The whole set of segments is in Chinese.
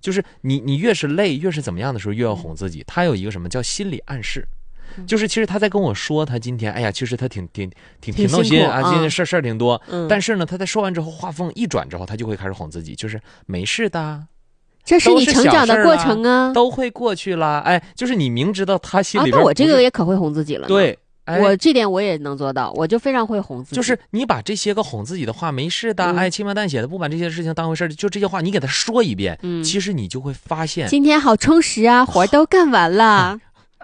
就是你越是累越是怎么样的时候越要哄自己。他有一个什么叫心理暗示，就是其实他在跟我说他今天哎呀其实他挺闹心啊，今天事儿挺多，但是呢他在说完之后话锋一转之后他就会开始哄自己，就是没事的， 这是你成长的过程啊， 都会过去啦。哎，就是你明知道他心里边但我这个也可会哄自己了呢。 对， 我这点我也能做到，我就非常会哄自己。 就是你把这些个哄自己的话，没事的，哎，轻描淡写的，不把这些事情当回事，就这些话你给他说一遍，其实你就会发现今天好充实啊，活都干完了。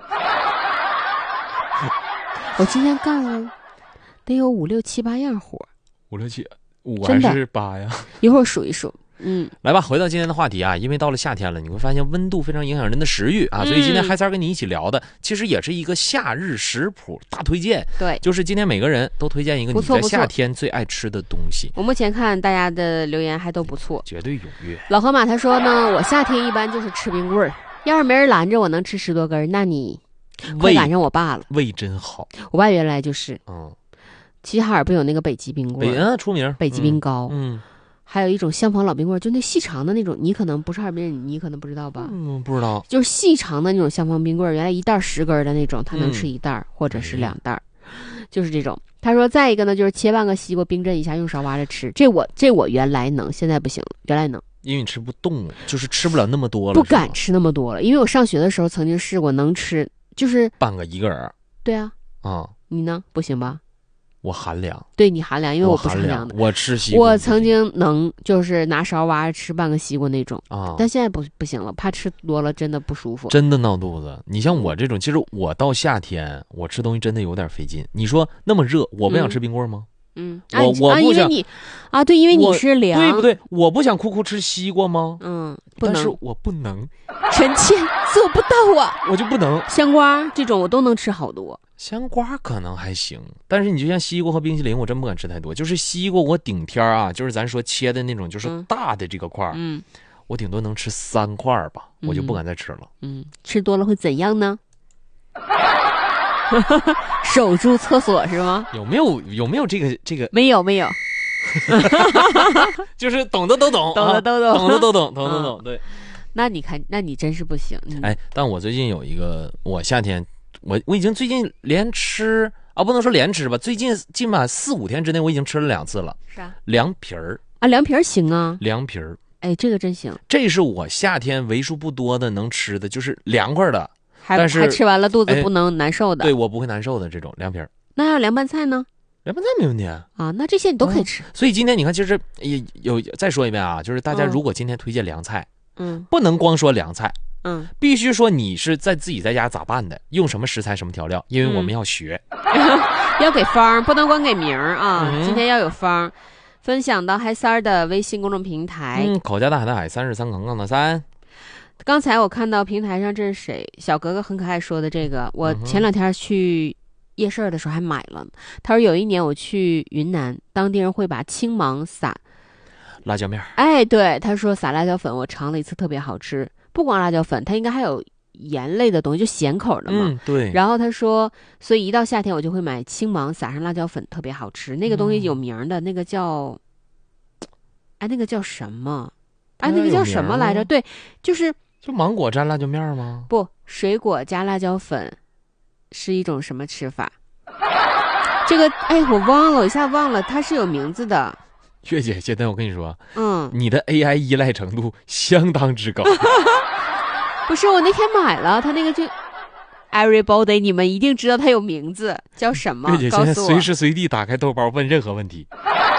我今天干了得有5、6、7、8样活 ，5、6、7、5还是8呀？ 一会儿数一数。 来吧，回到今天的话题啊，因为到了夏天了，你会发现温度非常影响人的食欲啊，所以今天嗨三跟你一起聊的，其实也是一个夏日食谱大推荐。 对， 就是今天每个人都推荐一个你在夏天最爱吃的东西。 我目前看大家的留言还都不错， 绝对踊跃。 老河马他说呢，我夏天一般就是吃冰棍儿，要是没人拦着我能吃10多根，那你快赶上我爸了。 胃真好， 我爸原来就是齐齐哈尔不有那个北极冰棍儿， 出名， 北极冰糕，还有一种香坊老冰棍，就那细长的那种，你可能不是哈尔滨人，你可能不知道吧？ 不知道， 就是细长的那种香坊冰棍，原来一袋10根的那种，他能吃1袋或者是2袋，就是这种。他说，再一个呢，就是切半个西瓜冰镇一下，用勺挖着吃。这我原来能，现在不行了，原来能， 因为你吃不动，就是吃不了那么多了， 不敢吃那么多了。因为我上学的时候曾经试过，能吃就是半个1个人。 对啊，你呢？不行吧？ 我寒凉， 对你寒凉，因为我不是寒凉的。 我吃西瓜， 我曾经能就是拿勺挖着吃半个西瓜那种但现在不行了，怕吃多了真的不舒服， 真的闹肚子。你像我这种，其实我到夏天我吃东西真的有点费劲。你说那么热，我不想吃冰棍吗？我不想， 因为你对，因为你是凉， 对不对？我不想哭吃西瓜吗？ 不能， 但是我不能， 臣妾做不到啊， 我就不能。 香瓜这种我都能吃好多。 香瓜可能还行，但是你就像西瓜和冰淇淋，我真不敢吃太多。就是西瓜，我顶天啊，就是咱说切的那种，就是大的这个块我顶多能吃3块吧，我就不敢再吃了。 吃多了会怎样呢？守住厕所是吗？ 有没有这个？ 没有， 就是懂的都懂， 懂的都懂， 懂的都懂，懂的都懂。对， 那你看，那你真是不行。 但我最近有一个，我夏天。我已经最近连吃不能说连吃吧，最近起码4、5天之内我已经吃了2次了。 是啊， 凉皮儿凉皮儿行啊， 凉皮儿， 这个真行。 这是我夏天为数不多的能吃的，就是凉快的，但是还吃完了肚子不能难受的。 对，我不会难受的这种凉皮儿。 那要凉拌菜呢？ 凉拌菜没问题那这些你都可以吃。 所以今天你看，其实也有再说一遍啊，就是大家如果今天推荐凉菜，不能光说凉菜。必须说你是自己在家咋办的，用什么食材什么调料，因为我们要学要给方，不能光给名啊今天要有方。分享到嗨三儿的微信公众平台口家大海的海，3是3+3。 刚才我看到平台上，这是谁？小格格很可爱说的这个，我前2天去夜市的时候还买了。他说有一年我去云南，当地人会把青芒撒辣椒面。 对，他说撒辣椒粉，我尝了一次特别好吃。不光辣椒粉，它应该还有盐类的东西，就咸口的嘛。 对。 然后他说，所以一到夏天我就会买青芒，撒上辣椒粉，特别好吃。那个东西有名的，那个叫，那个叫什么？那个叫什么来着？对，就芒果蘸辣椒面吗？ 不，水果加辣椒粉是一种什么吃法？这个我忘了，我一下忘了，它是有名字的。 月姐，现在我跟你说，你的 AI 依赖程度相当之高。 不是，我那天买了，他那个就 Everybody， 你们一定知道它有名字，叫什么？ 月姐现在随时随地打开豆包问任何问题。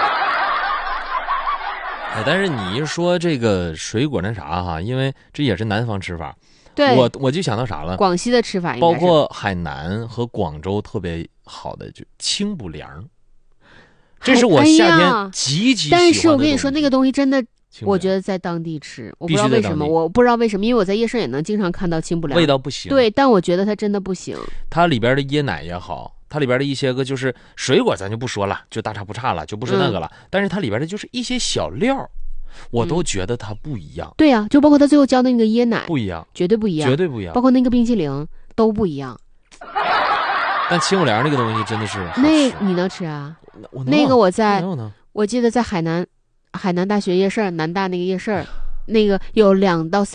但是你一说这个水果那啥因为这也是南方吃法。 对， 我就想到啥了？ 广西的吃法应该是， 包括海南和广州特别好的就清补凉。这是我夏天极其喜欢的东西。 但是我跟你说，那个东西真的，我觉得在当地吃，我不知道为什么，因为我在夜市也能经常看到清补凉， 味道不行。 对，但我觉得它真的不行。 它里边的椰奶也好，它里边的一些个就是水果，咱就不说了，就大差不差了，就不是那个了。但是它里边的就是一些小料，我都觉得它不一样。 对呀，就包括它最后浇的那个椰奶， 不一样， 绝对不一样， 绝对不一样。 包括那个冰淇淋都不一样。 但清补凉那个东西真的是那你能吃啊？那个我记得在海南大学夜市，南大那个夜市，那个有2到3